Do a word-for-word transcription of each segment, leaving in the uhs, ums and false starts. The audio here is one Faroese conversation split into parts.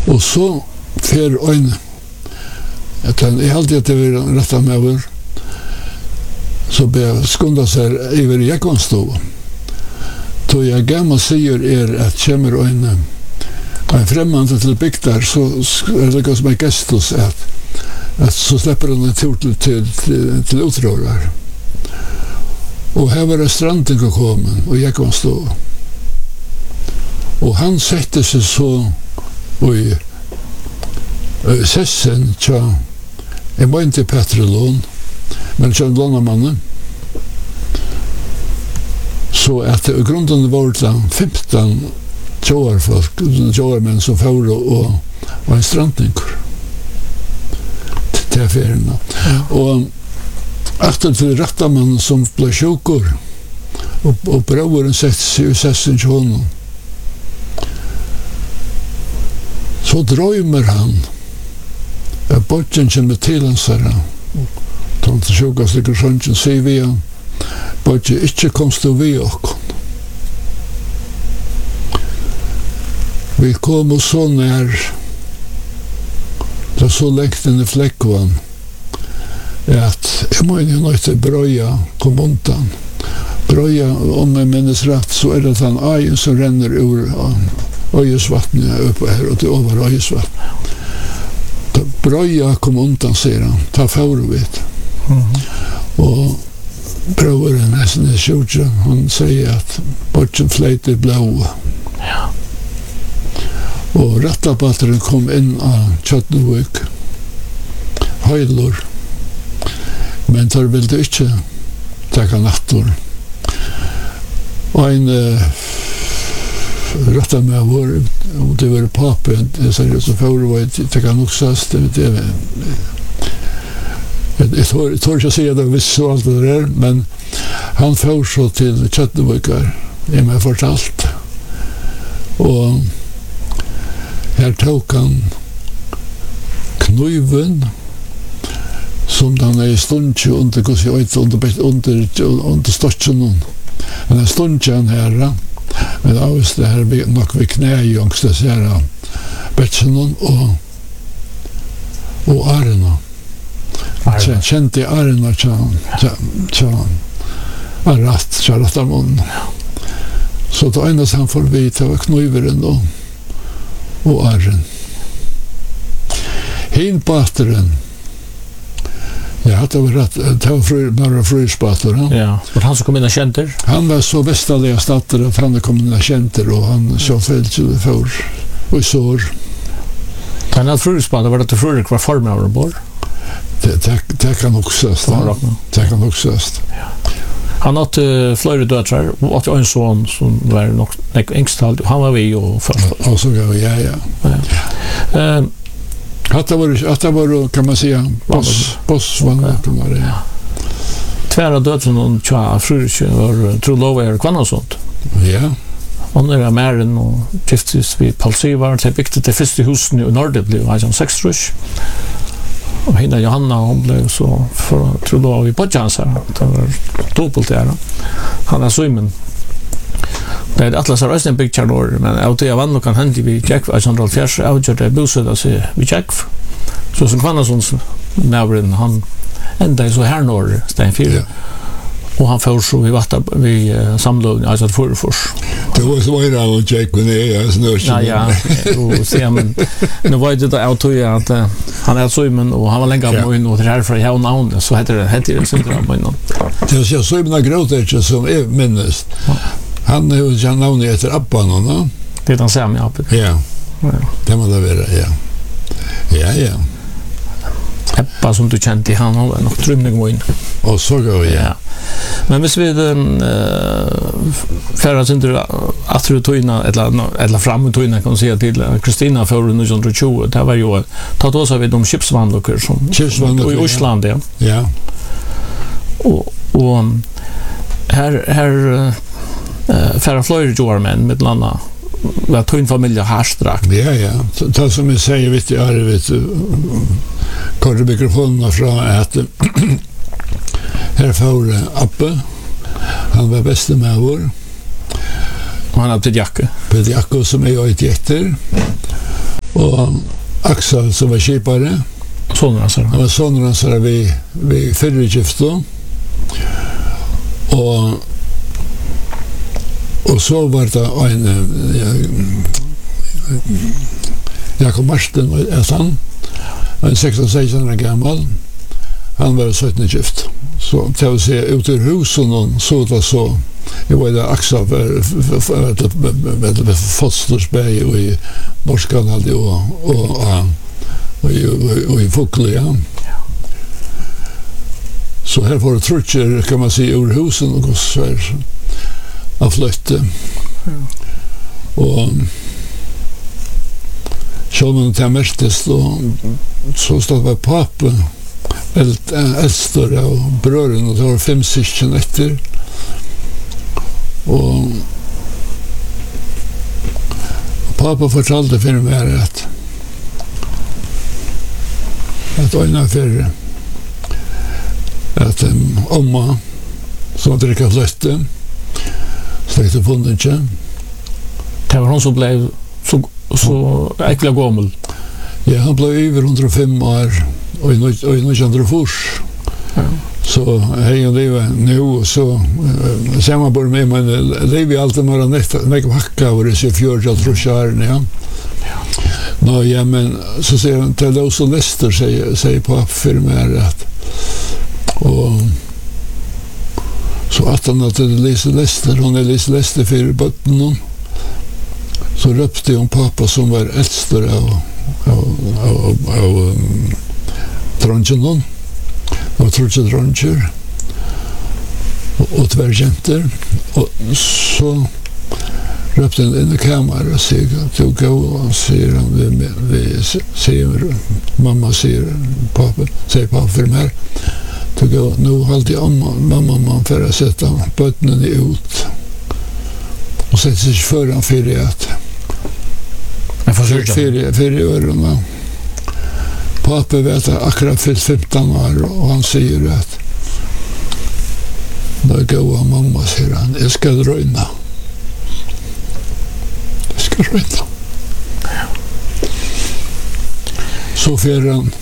Og så fer en jeg alltid at det var rettet med over så ber jeg skunda seg over Jekvanstov. Så jeg gammal sier er at kommer en en fremmande til bygdar så er det som en gestus at, at så slipper han en tur til, til, til, til utrørar. Og her var det stranding å komme og Jekvanstov. Og han sette seg så i uh, sessen tja jeg må ikke Petre Lån men tja en lånamannen så at i grunden var det femton tjoarfolk tjoarmenn som fører og, og en strandning til ferien ja. Og etter til rattamannen som ble sjukur og, og brøveren sette seg i sessen til honom så drømmer han at bortjen kommer til hans herre tant sjuka stikker sjøntjen sier vi han bortjen ikke komst du vi okkon vi kom og så nær det er så lengt inn i flekkvann at jeg må inn i nøy til Brøya kom undan Brøya om jeg minnes rett så er det den eien som renner ur Øyesvattnet er oppe her, og det over Øyesvattnet. Da Brøya kom undan, sier han, ta fører vi. Mm-hmm. Og brøveren nesten i sjutja, han sier at bortsen fleiter blå. Ja. Og rattabatteren kom inn av Kjøtnevik, høylor, men der ville ikke takka nattor. Og en rätta med vår om det var pappa det så så för var det kan nog sägas det det jag tror jag tror jag säger det visst så allt det där men han får så till Kjøtnevikar är med fortalt och här tog han knuven som den är stund under går sig ut under under under stotchen och stundjan här men avs det här vi nok vi knä jongst det ser han betchen och och Arna sen kände Arna chan chan arat charlatamon så då ända han får vita vad knöjveren då och Arren hin patren ja, det var rätt. Det var fru, några fryspator. Ja, och han som kom in och känter? Han var så västaliga stater fram det kom in och känter och han så fällt till för och sår. Han hade fryspator, var det till Fredrik var formar och bor? Det, det, det kan också stå. Det kan också stå. Ja. Han hade flera döttrar och en son som var nog ängstal. Han var vi och först. Ja, och så gav ja, ja. ja. ja. Uh, Att det var att det var kan man säga boss boss var det ja. Tvära döden och tja frurke var tror lova är kvanna sånt. Ja. Hon är mären och giftes vid Palsivar till byggt det första huset i norr blev alltså sex rush. Och hinna Johanna hon blev så för tror lova vi på chansen. Det var dubbelt där. Han är Simon. Det är Atlas har en big channel men out jag vann och kan hända vi Jack var sån roll fjärs out det bussar då så vi Jack så som kvanna sån närmare han ända så här norr Stein fyra och han får så vi vart vi samlade alltså för för det var så var det Jack med det så nu ja ja och se men nu var det där out ju att han är så men och han var länge på in och det här för jag namn så heter det heter det sen på innan det är så så mina gråter som är minst han är ju han namn heter Abban va det är han Sam ja ja det måste det vara ja ja ja Ebba som du kände han har nog drömning in och så går ja. ja men hvis vi uh, färdas inte att du tog in eller eller fram och tog in kan säga till Kristina för nitton tjugo det var ju ta då så vi de skeppsvandlokar som skeppsvandlokar i Island ja ja och och här här uh, färra flyger jormen med landa var två familjer harstrakt. Ja ja, det som jag säger vet jag är vet kör mikrofonen från att här får Appe han var bästa med vår och han hade jacka. På jacka som är ett jätter Og Axel som var skipare. Sonen hans. Han var sonen hans vi, vi fyrre gifto. Og og så var det en ja, Jakob Marsten er han. Han er sexton sexton år gammal. Han var sytten gift. Så til å se ut ur husen og så det var så jeg var det Axel med Fostersberg og i Morskanal og og og i Fokle, ja. Så her får det trutcher, kan man si, ur husen og så er av flytte. Og så man til mertest og så stod det pape veldig eldster av brøren og det var fem syskjen etter. Og pappa fortalte for meg at at øyne for at um, omma som drikker flytte stekte funnet ikke. Det var hon som ble så, så ekkelig gammel. Ja, han ble over hundre og fem år og i nitton fors. Ja. Så hej och det nu så ser man bara med men det vi alltid bara nästa mycket hacka och det ser fjärde jag tror skärn ja. Nå ja men så ser han till oss och Lester säger säger på för mig att och så att han att det läser Lester hon är läser Lester för botten så röpte hon pappa som var äldster av av av av Tronchen og trutje dronjer og tverrjenter og så røpte han inn i kameran og sier til gå og sier han vi, vi sier mamma sier pappa sier pappa for meg til gå nå halte jeg mamma mamma man for å sette bøttene ut og sette seg foran fyrir at fyrir fyrir ørene pappa vet att akkurat fyllt femton år och han säger att då går han mamma säger han jag ska röjna jag ska röjna så för han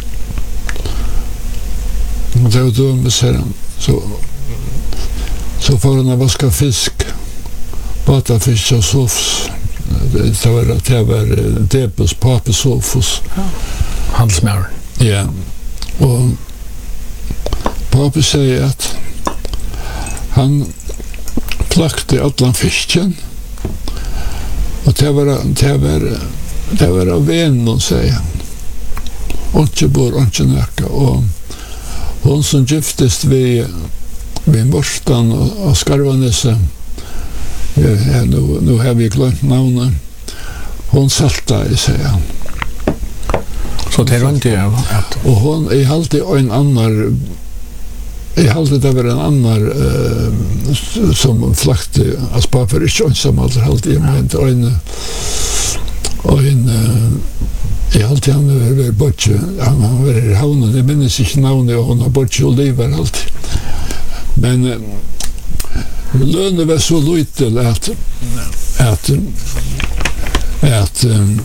och det var då säger han så så får han vaska fisk bata fisk och sofs det var det var depos pappa sofos handelsmär. Ja. Och pappa säger att han plakte allan fisken och det var det var det var av vännen säger han. Och inte bor inte nöka och hon som giftest vi vi Morstan och, och Skarvanese ja, ja, nu, nu har vi glömt namnet hon salta i säger han. Så det runt det och hon är alltid en annan är alltid det var en annan uh, som flakte as pappa är inte som alltid men en en är alltid han är botche han var havnen det minns inte namnet och hon har botche och lever alltid men uh, lönen var så lite att att att um,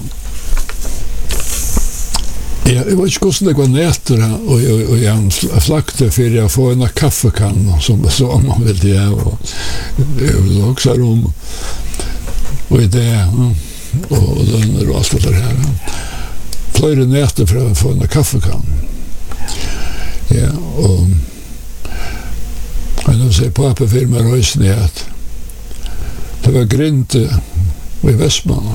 ja, jag vet inte hvordan det går nätter och och och jag flakte för att få en kaffekanna som så om man vill det och jag vill också rum och det och löner och allt det här. Flera nätter för att få en kaffekanna. Ja, och jag nu säger pappa för mig rösten att det var grint i Västmanland.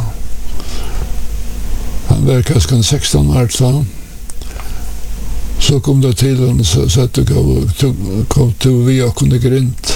Han var kanskje sexton år så så kom det till honom så, så att det kom till vi och kunde grint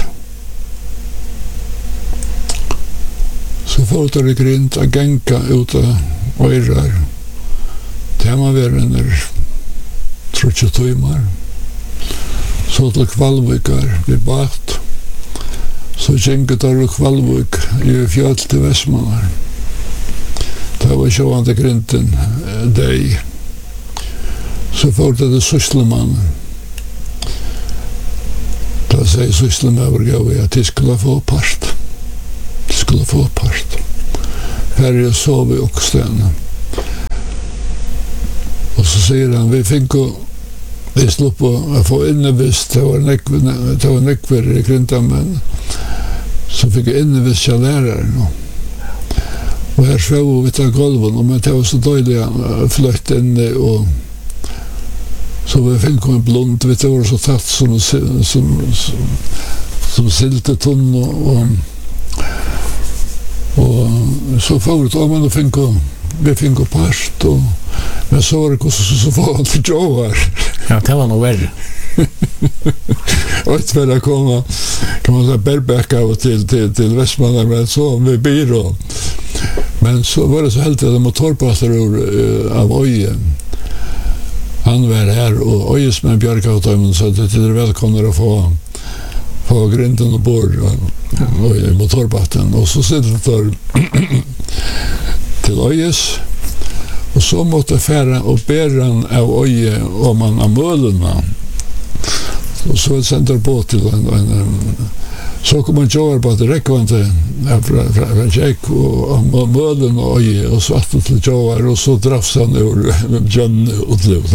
så får det grint att gänka ut och örar det man var under trutje timmar så till Kvalvikar vi bart så gänka där Kvalvik i fjäll till Västmanland. Det var sjående grinten deg. Så får det det syslemannen. Da sier syslemannen at de skulle få part. De skulle få part. Her er så vi også stedene. säger han, vi fick gå vi slupp att få innevist, det var nekver, det var nekver i Krinta, men så fick jag innevist till läraren. Och här svär vi till golven, och men det var så dåliga flöjt inne, och så vi fick en blond, vi var så tatt som, som, som, som siltetunn, och, och, och så förut om man fick vi fick past, och men så var det så, så var det inte Joar. Ja, det var nog värre. Och ett för att komma, kan man säga, Berbäcka och till, till, till Västmanland, men så med byrå. Men så var det så helt att motorpastor uh, av Öje, han var här, och Öjesmän Björkautömen sa att det är välkomna att få få grinden och bord och, och motorbatten, och så sitter det till Öjes. Och så måtte färra och bäran av Öje om man av mölerna. Och så sänder på till en, en, en så kommer man köra på att det räcker inte från Tjeck och mölen och Öje, och så att till Joar, och så drafts han ur John utlivet.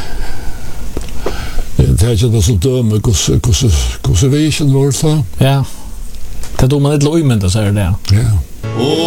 Det är inte så döme hur vi känner vårt. Ja, det tog man ett lojmynda, säger det. Ja.